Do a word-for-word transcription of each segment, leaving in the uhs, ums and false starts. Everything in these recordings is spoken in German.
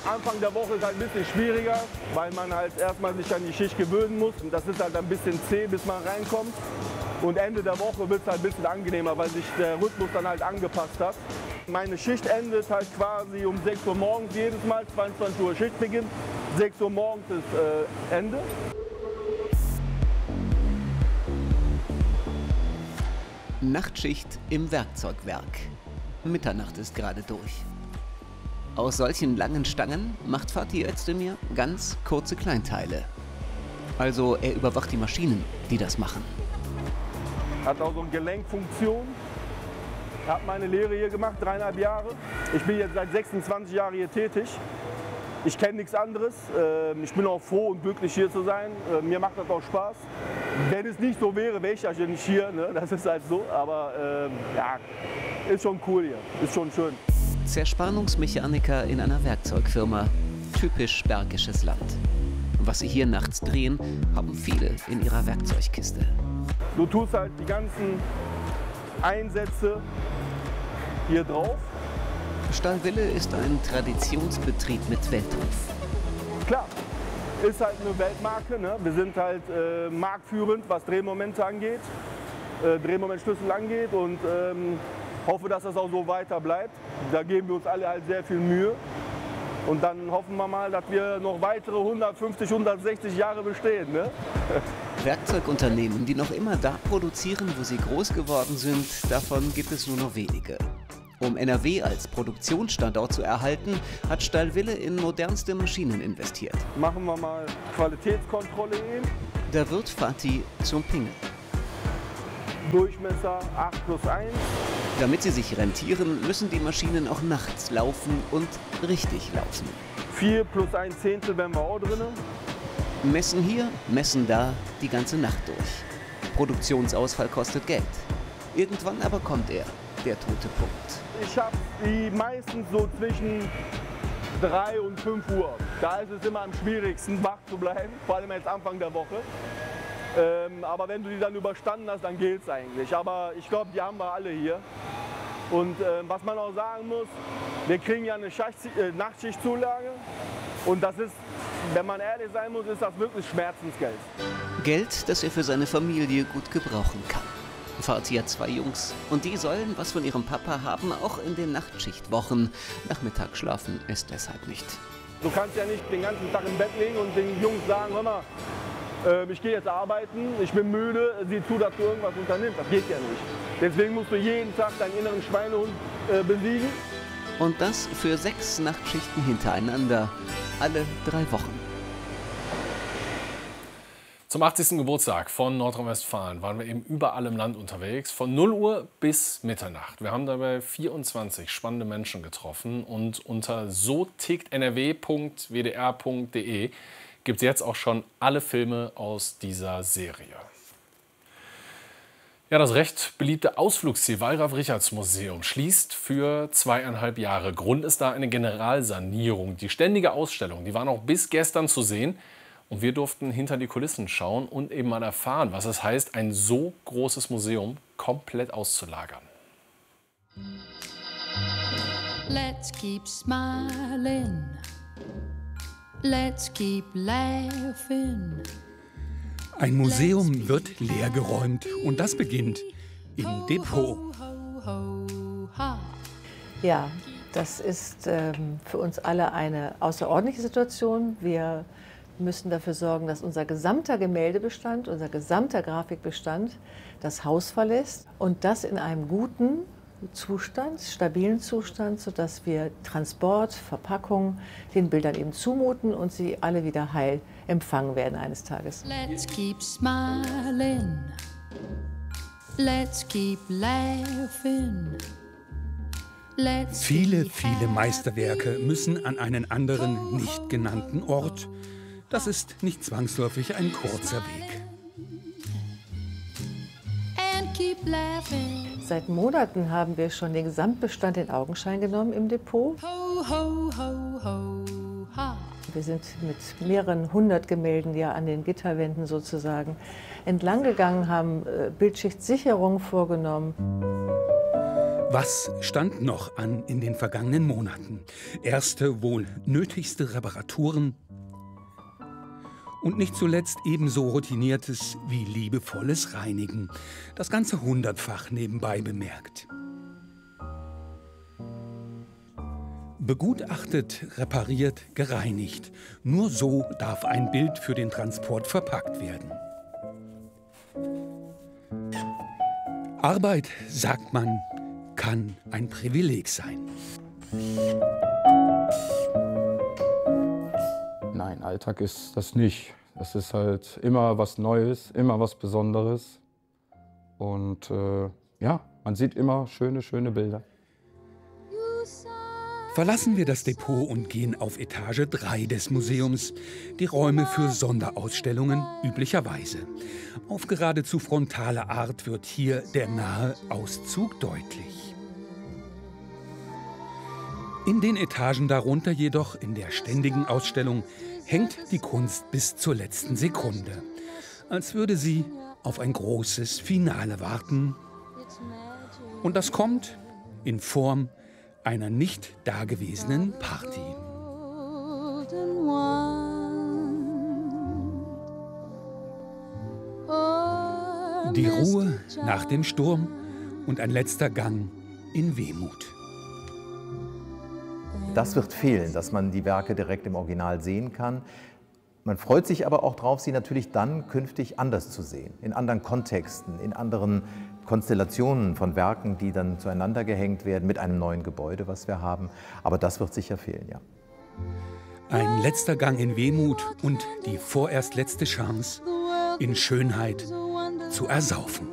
Anfang der Woche ist halt ein bisschen schwieriger, weil man halt erstmal sich an die Schicht gewöhnen muss. Und das ist halt ein bisschen zäh, bis man reinkommt. Und Ende der Woche wird es halt ein bisschen angenehmer, weil sich der Rhythmus dann halt angepasst hat. Meine Schicht endet halt quasi um sechs Uhr morgens jedes Mal, zweiundzwanzig Uhr Schichtbeginn. sechs Uhr morgens ist äh, Ende. Nachtschicht im Werkzeugwerk. Mitternacht ist gerade durch. Aus solchen langen Stangen macht Fatih Özdemir ganz kurze Kleinteile. Also er überwacht die Maschinen, die das machen. Hat auch so eine Gelenkfunktion. Habe meine Lehre hier gemacht, dreieinhalb Jahre. Ich bin jetzt seit sechsundzwanzig Jahren hier tätig. Ich kenne nichts anderes. Ich bin auch froh und glücklich, hier zu sein. Mir macht das auch Spaß. Wenn es nicht so wäre, wäre ich ja nicht hier. Ne? Das ist halt so. Aber ähm, ja, ist schon cool hier. Ist schon schön. Zerspannungsmechaniker in einer Werkzeugfirma. Typisch bergisches Land. Was sie hier nachts drehen, haben viele in ihrer Werkzeugkiste. Du tust halt die ganzen Einsätze hier drauf. Stahlwille ist ein Traditionsbetrieb mit Weltruf. Klar, ist halt eine Weltmarke. Ne? Wir sind halt äh, marktführend, was Drehmomente angeht, äh, Drehmomentschlüssel angeht und ähm, hoffe, dass das auch so weiter bleibt. Da geben wir uns alle halt sehr viel Mühe. Und dann hoffen wir mal, dass wir noch weitere hundertfünfzig, hundertsechzig Jahre bestehen. Ne? Werkzeugunternehmen, die noch immer da produzieren, wo sie groß geworden sind, davon gibt es nur noch wenige. Um N R W als Produktionsstandort zu erhalten, hat Stahlwille in modernste Maschinen investiert. Machen wir mal Qualitätskontrolle eben. Da wird Fatih zum Pingel. Durchmesser acht plus eins. Damit sie sich rentieren, müssen die Maschinen auch nachts laufen und richtig laufen. vier plus ein Zehntel wären wir auch drin. Messen hier, messen da, die ganze Nacht durch. Produktionsausfall kostet Geld. Irgendwann aber kommt er, der tote Punkt. Ich habe die meistens so zwischen drei und fünf Uhr. Da ist es immer am schwierigsten, wach zu bleiben, vor allem jetzt Anfang der Woche. Ähm, aber wenn du die dann überstanden hast, dann geht's eigentlich. Aber ich glaube, die haben wir alle hier. Und äh, was man auch sagen muss, wir kriegen ja eine Schacht, äh, Nachtschichtzulage. Und das ist, wenn man ehrlich sein muss, ist das wirklich Schmerzensgeld. Geld, das er für seine Familie gut gebrauchen kann. Fatih hat zwei Jungs und die sollen was von ihrem Papa haben, auch in den Nachtschichtwochen. Nachmittag schlafen ist deshalb nicht. Du kannst ja nicht den ganzen Tag im Bett liegen und den Jungs sagen, hör mal, äh, ich gehe jetzt arbeiten, ich bin müde, sieh zu, dass du irgendwas unternimmst. Das geht ja nicht. Deswegen musst du jeden Tag deinen inneren Schweinehund äh, besiegen. Und das für sechs Nachtschichten hintereinander, alle drei Wochen. Zum achtzigsten Geburtstag von Nordrhein-Westfalen waren wir eben überall im Land unterwegs, von null Uhr bis Mitternacht. Wir haben dabei vierundzwanzig spannende Menschen getroffen und unter so tickt n r w punkt w d r punkt d e gibt es jetzt auch schon alle Filme aus dieser Serie. Ja, das recht beliebte Ausflugsziel Wallraf-Richarts-Museum schließt für zweieinhalb Jahre. Grund ist da eine Generalsanierung. Die ständige Ausstellung, die war noch bis gestern zu sehen. Und wir durften hinter die Kulissen schauen und eben mal erfahren, was es heißt, ein so großes Museum komplett auszulagern. Let's keep smiling. Let's keep laughing. Ein Museum wird leergeräumt und das beginnt im Depot. Ja, das ist ähm, für uns alle eine außerordentliche Situation. Wir müssen dafür sorgen, dass unser gesamter Gemäldebestand, unser gesamter Grafikbestand das Haus verlässt und das in einem guten Zustand, stabilen Zustand, sodass wir Transport, Verpackung den Bildern eben zumuten und sie alle wieder heil empfangen werden eines Tages. Let's keep smiling. Let's keep laughing. Let's Viele, viele Meisterwerke müssen an einen anderen, nicht genannten Ort. Das ist nicht zwangsläufig ein kurzer Weg. and keep laughing. Seit Monaten haben wir schon den Gesamtbestand in Augenschein genommen im Depot. Ho, ho, ho, ho, ha. Wir sind mit mehreren hundert Gemälden ja an den Gitterwänden sozusagen entlang gegangen, haben äh, Bildschichtsicherung vorgenommen. Was stand noch an in den vergangenen Monaten? Erste, wohl nötigste Reparaturen und nicht zuletzt ebenso routiniertes wie liebevolles Reinigen. Das Ganze hundertfach nebenbei bemerkt. Begutachtet, repariert, gereinigt. Nur so darf ein Bild für den Transport verpackt werden. Arbeit, sagt man, kann ein Privileg sein. Nein, Alltag ist das nicht. Es ist halt immer was Neues, immer was Besonderes. Und äh, ja, man sieht immer schöne, schöne Bilder. Verlassen wir das Depot und gehen auf Etage drei des Museums, die Räume für Sonderausstellungen üblicherweise. Auf geradezu frontale Art wird hier der nahe Auszug deutlich. In den Etagen darunter jedoch, in der ständigen Ausstellung, hängt die Kunst bis zur letzten Sekunde, als würde sie auf ein großes Finale warten. Und das kommt in Form einer nicht dagewesenen Party. Die Ruhe nach dem Sturm und ein letzter Gang in Wehmut. Das wird fehlen, dass man die Werke direkt im Original sehen kann. Man freut sich aber auch darauf, sie natürlich dann künftig anders zu sehen, in anderen Kontexten, in anderen Konstellationen von Werken, die dann zueinander gehängt werden mit einem neuen Gebäude, was wir haben. Aber das wird sicher fehlen, ja. Ein letzter Gang in Wehmut und die vorerst letzte Chance, in Schönheit zu ersaufen.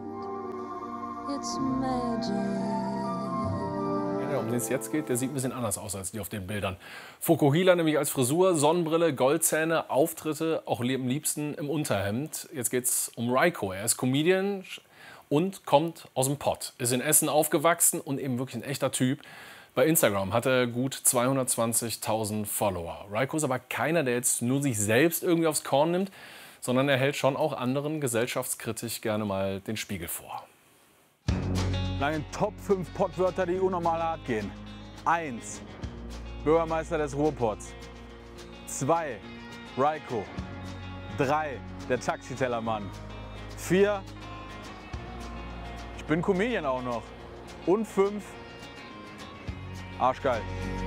Der, um den es jetzt geht, der sieht ein bisschen anders aus als die auf den Bildern. Fukuhila nämlich als Frisur, Sonnenbrille, Goldzähne, Auftritte, auch am liebsten im Unterhemd. Jetzt geht's um Raiko. Er ist Comedian und kommt aus dem Pott. Ist in Essen aufgewachsen und eben wirklich ein echter Typ. Bei Instagram hat er gut zweihundertzwanzigtausend Follower. Raiko ist aber keiner, der jetzt nur sich selbst irgendwie aufs Korn nimmt, sondern er hält schon auch anderen gesellschaftskritisch gerne mal den Spiegel vor. Meine Top fünf Pottwörter, die unnormal hart gehen. eins. Bürgermeister des Ruhrpots. zwei. Raiko. drei. Der Taxitellermann. vier. Ich bin Comedian auch noch. Und fünf. Arschgeil.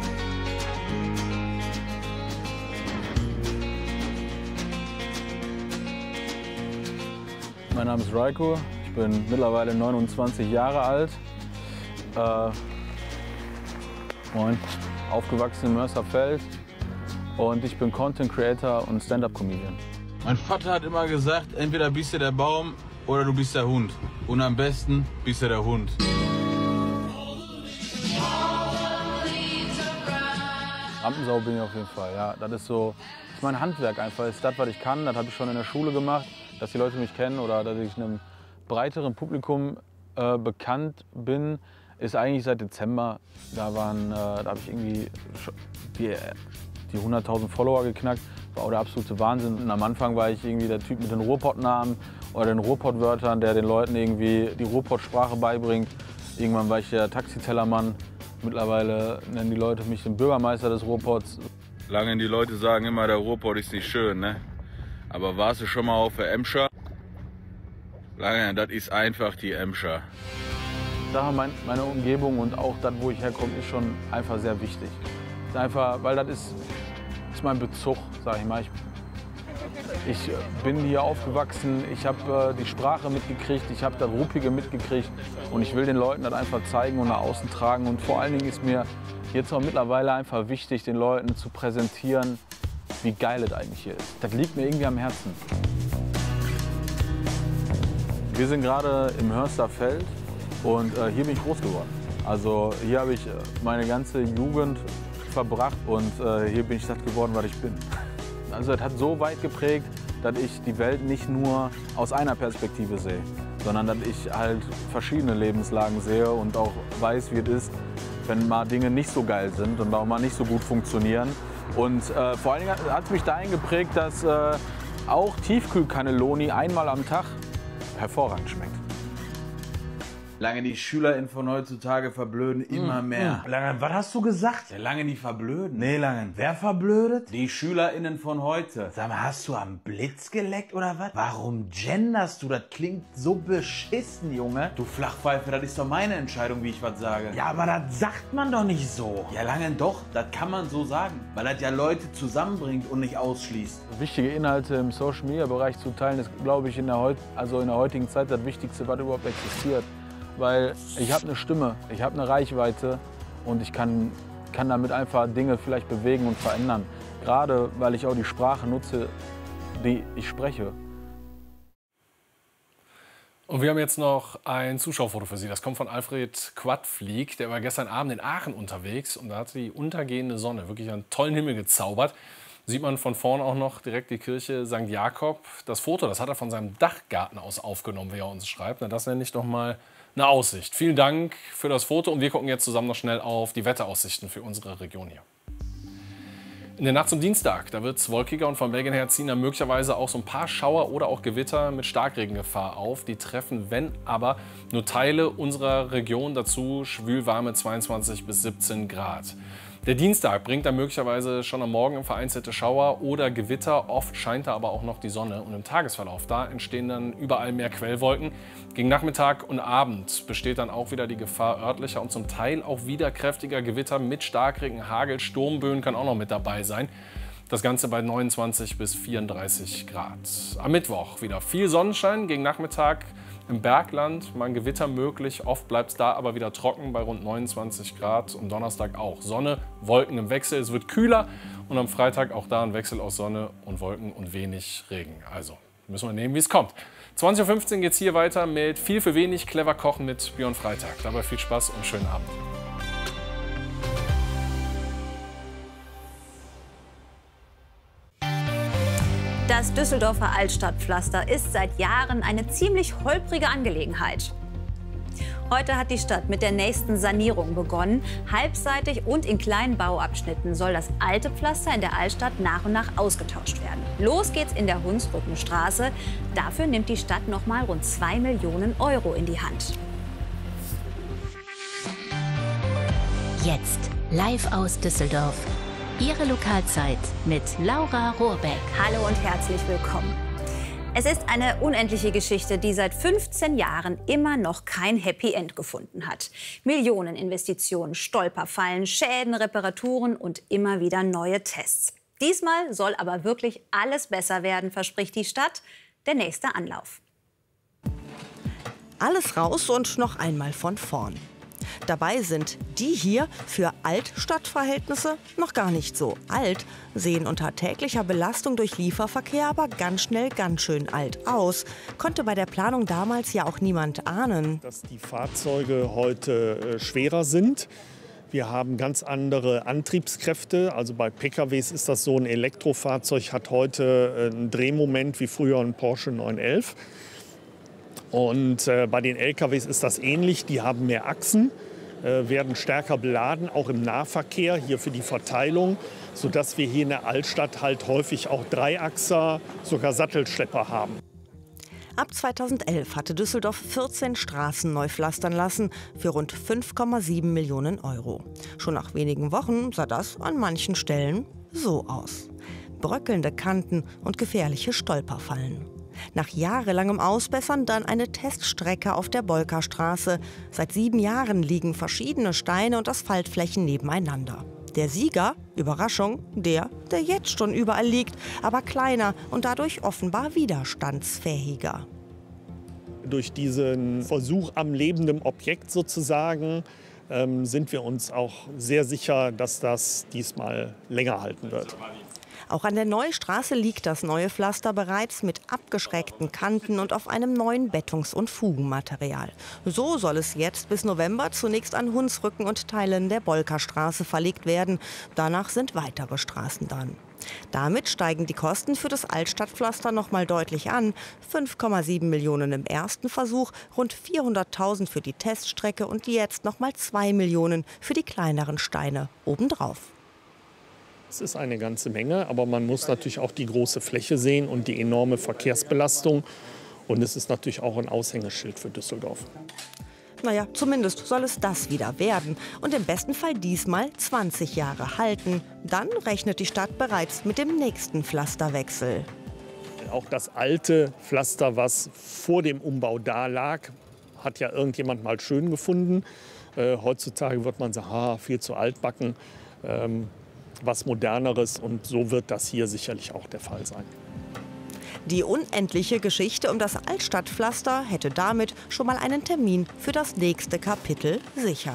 Mein Name ist Raiko. Ich bin mittlerweile neunundzwanzig Jahre alt. Äh, moin. Aufgewachsen in Mörsterfeld. Und ich bin Content Creator und Stand-Up-Comedian. Mein Vater hat immer gesagt, entweder bist du der Baum oder du bist der Hund. Und am besten bist du der Hund. Rampensau bin ich auf jeden Fall, ja. Das ist so, das ist mein Handwerk einfach. Das ist das, was ich kann. Das habe ich schon in der Schule gemacht, dass die Leute mich kennen oder dass ich einem breiteren Publikum äh, bekannt bin, ist eigentlich seit Dezember. Da waren, äh, da habe ich irgendwie die, die hunderttausend Follower geknackt. War auch der absolute Wahnsinn. Und am Anfang war ich irgendwie der Typ mit den Ruhrpott-Namen oder den Ruhrpott-Wörtern, der den Leuten irgendwie die Ruhrpott-Sprache beibringt. Irgendwann war ich der Taxitellermann. Mittlerweile nennen die Leute mich den Bürgermeister des Ruhrpots. Lange die Leute sagen immer, der Ruhrpott ist nicht schön, ne? Aber warst du schon mal auf der Emscher? Lange, das ist einfach die Emscher. Sache, mein, meine Umgebung und auch das, wo ich herkomme, ist schon einfach sehr wichtig. Ist einfach, weil das ist, ist mein Bezug, sag ich mal. Ich, ich bin hier aufgewachsen, ich habe äh, die Sprache mitgekriegt, ich habe das Ruppige mitgekriegt und ich will den Leuten das einfach zeigen und nach außen tragen. Und vor allen Dingen ist mir jetzt auch mittlerweile einfach wichtig, den Leuten zu präsentieren, wie geil es eigentlich hier ist. Das liegt mir irgendwie am Herzen. Wir sind gerade im Hörsterfeld und äh, hier bin ich groß geworden. Also hier habe ich meine ganze Jugend verbracht und äh, hier bin ich das geworden, was ich bin. Also das hat so weit geprägt, dass ich die Welt nicht nur aus einer Perspektive sehe, sondern dass ich halt verschiedene Lebenslagen sehe und auch weiß, wie es ist, wenn mal Dinge nicht so geil sind und auch mal nicht so gut funktionieren. Und äh, vor allen Dingen hat es mich dahin geprägt, dass äh, auch Tiefkühlcannelloni einmal am Tag hervorragend schmeckt. Lange, die SchülerInnen von heutzutage verblöden immer Mm, mehr. mm. Lange, was hast du gesagt? Ja, Lange, die verblöden. Nee, Lange, wer verblödet? Die SchülerInnen von heute. Sag mal, hast du am Blitz geleckt oder was? Warum genderst du? Das klingt so beschissen, Junge. Du Flachpfeife, das ist doch meine Entscheidung, wie ich was sage. Ja, aber das sagt man doch nicht so. Ja, Lange, doch, das kann man so sagen. Weil das ja Leute zusammenbringt und nicht ausschließt. Wichtige Inhalte im Social-Media-Bereich zu teilen, ist, glaube ich, in der, heut, also in der heutigen Zeit das Wichtigste, was überhaupt existiert. Weil ich habe eine Stimme, ich habe eine Reichweite und ich kann, kann damit einfach Dinge vielleicht bewegen und verändern. Gerade weil ich auch die Sprache nutze, die ich spreche. Und wir haben jetzt noch ein Zuschauerfoto für Sie. Das kommt von Alfred Quadflieg. Der war gestern Abend in Aachen unterwegs und da hat die untergehende Sonne wirklich einen tollen Himmel gezaubert. Sieht man von vorne auch noch direkt die Kirche Sankt Jakob. Das Foto, das hat er von seinem Dachgarten aus aufgenommen, wie er uns schreibt. Na, das nenne ich doch mal eine Aussicht. Vielen Dank für das Foto und wir gucken jetzt zusammen noch schnell auf die Wetteraussichten für unsere Region hier. In der Nacht zum Dienstag, da wird es wolkiger und von Belgien her ziehen dann möglicherweise auch so ein paar Schauer oder auch Gewitter mit Starkregengefahr auf. Die treffen, wenn aber, nur Teile unserer Region, dazu schwülwarme zweiundzwanzig bis siebzehn Grad. Der Dienstag bringt dann möglicherweise schon am Morgen vereinzelte Schauer oder Gewitter. Oft scheint da aber auch noch die Sonne. Und im Tagesverlauf, da entstehen dann überall mehr Quellwolken. Gegen Nachmittag und Abend besteht dann auch wieder die Gefahr örtlicher und zum Teil auch wieder kräftiger Gewitter mit Starkregen, Hagel, Sturmböen kann auch noch mit dabei sein. Das Ganze bei neunundzwanzig bis vierunddreißig Grad. Am Mittwoch wieder viel Sonnenschein, gegen Nachmittag im Bergland mal ein Gewitter möglich. Oft bleibt es da aber wieder trocken bei rund neunundzwanzig Grad. Am Donnerstag auch Sonne, Wolken im Wechsel. Es wird kühler und am Freitag auch da ein Wechsel aus Sonne und Wolken und wenig Regen. Also müssen wir nehmen, wie es kommt. zwanzig Uhr fünfzehn geht es hier weiter mit Viel für wenig, clever kochen mit Björn Freitag. Dabei viel Spaß und schönen Abend. Das Düsseldorfer Altstadtpflaster ist seit Jahren eine ziemlich holprige Angelegenheit. Heute hat die Stadt mit der nächsten Sanierung begonnen. Halbseitig und in kleinen Bauabschnitten soll das alte Pflaster in der Altstadt nach und nach ausgetauscht werden. Los geht's in der Hunsrückenstraße. Dafür nimmt die Stadt noch mal rund zwei Millionen Euro in die Hand. Jetzt live aus Düsseldorf. Ihre Lokalzeit mit Laura Rohrbeck. Hallo und herzlich willkommen. Es ist eine unendliche Geschichte, die seit fünfzehn Jahren immer noch kein Happy End gefunden hat. Millioneninvestitionen, Stolperfallen, Schäden, Reparaturen und immer wieder neue Tests. Diesmal soll aber wirklich alles besser werden, verspricht die Stadt. Der nächste Anlauf. Alles raus und noch einmal von vorn. Dabei sind die hier für Altstadtverhältnisse noch gar nicht so alt, sehen unter täglicher Belastung durch Lieferverkehr aber ganz schnell ganz schön alt aus. Konnte bei der Planung damals ja auch niemand ahnen. Dass die Fahrzeuge heute äh, schwerer sind. Wir haben ganz andere Antriebskräfte. Also bei P K Ws ist das so, ein Elektrofahrzeug hat heute äh, einen Drehmoment wie früher ein Porsche neun elf. Und äh, bei den L K Ws ist das ähnlich. Die haben mehr Achsen, äh, werden stärker beladen, auch im Nahverkehr, hier für die Verteilung, sodass wir hier in der Altstadt halt häufig auch Dreiachser, sogar Sattelschlepper haben. Ab zweitausendelf hatte Düsseldorf vierzehn Straßen neu pflastern lassen für rund fünf Komma sieben Millionen Euro. Schon nach wenigen Wochen sah das an manchen Stellen so aus. Bröckelnde Kanten und gefährliche Stolperfallen. Nach jahrelangem Ausbessern dann eine Teststrecke auf der Bolkerstraße. Seit sieben Jahren liegen verschiedene Steine und Asphaltflächen nebeneinander. Der Sieger, Überraschung, der, der jetzt schon überall liegt, aber kleiner und dadurch offenbar widerstandsfähiger. Durch diesen Versuch am lebenden Objekt sozusagen ähm, sind wir uns auch sehr sicher, dass das diesmal länger halten wird. Auch an der Neustraße liegt das neue Pflaster bereits mit abgeschrägten Kanten und auf einem neuen Bettungs- und Fugenmaterial. So soll es jetzt bis November zunächst an Hunsrücken und Teilen der Bolkerstraße verlegt werden. Danach sind weitere Straßen dran. Damit steigen die Kosten für das Altstadtpflaster noch mal deutlich an. fünf Komma sieben Millionen im ersten Versuch, rund vierhunderttausend für die Teststrecke und jetzt noch mal zwei Millionen für die kleineren Steine obendrauf. Es ist eine ganze Menge, aber man muss natürlich auch die große Fläche sehen und die enorme Verkehrsbelastung. Und es ist natürlich auch ein Aushängeschild für Düsseldorf. Naja, zumindest soll es das wieder werden. Und im besten Fall diesmal zwanzig Jahre halten. Dann rechnet die Stadt bereits mit dem nächsten Pflasterwechsel. Auch das alte Pflaster, was vor dem Umbau da lag, hat ja irgendjemand mal schön gefunden. Äh, heutzutage wird man sagen, ah, viel zu altbacken, ähm, was Moderneres. Und so wird das hier sicherlich auch der Fall sein. Die unendliche Geschichte um das Altstadtpflaster hätte damit schon mal einen Termin für das nächste Kapitel sicher.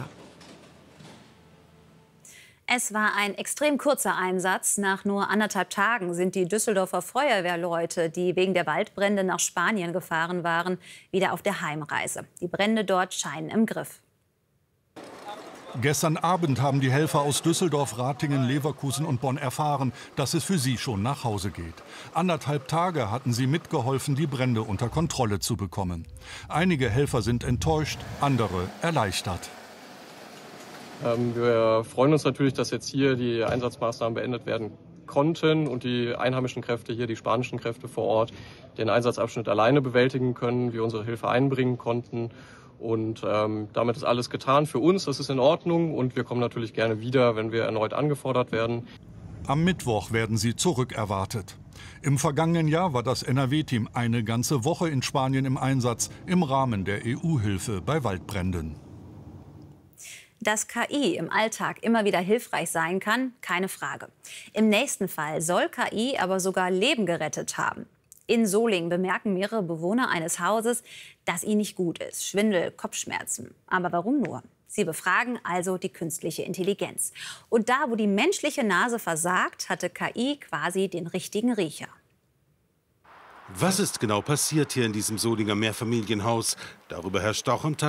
Es war ein extrem kurzer Einsatz. Nach nur anderthalb Tagen sind die Düsseldorfer Feuerwehrleute, die wegen der Waldbrände nach Spanien gefahren waren, wieder auf der Heimreise. Die Brände dort scheinen im Griff. Gestern Abend haben die Helfer aus Düsseldorf, Ratingen, Leverkusen und Bonn erfahren, dass es für sie schon nach Hause geht. Anderthalb Tage hatten sie mitgeholfen, die Brände unter Kontrolle zu bekommen. Einige Helfer sind enttäuscht, andere erleichtert. Ähm, wir freuen uns natürlich, dass jetzt hier die Einsatzmaßnahmen beendet werden konnten und die einheimischen Kräfte hier, die spanischen Kräfte vor Ort, den Einsatzabschnitt alleine bewältigen können, wir unsere Hilfe einbringen konnten. Und ähm, damit ist alles getan für uns, das ist in Ordnung und wir kommen natürlich gerne wieder, wenn wir erneut angefordert werden. Am Mittwoch werden sie zurückerwartet. Im vergangenen Jahr war das N R W-Team eine ganze Woche in Spanien im Einsatz im Rahmen der E U-Hilfe bei Waldbränden. Dass K I im Alltag immer wieder hilfreich sein kann, keine Frage. Im nächsten Fall soll K I aber sogar Leben gerettet haben. In Solingen bemerken mehrere Bewohner eines Hauses, dass ihnen nicht gut ist. Schwindel, Kopfschmerzen. Aber warum nur? Sie befragen also die künstliche Intelligenz. Und da, wo die menschliche Nase versagt, hatte K I quasi den richtigen Riecher. Was ist genau passiert hier in diesem Solinger Mehrfamilienhaus? Darüber herrscht auch am Tag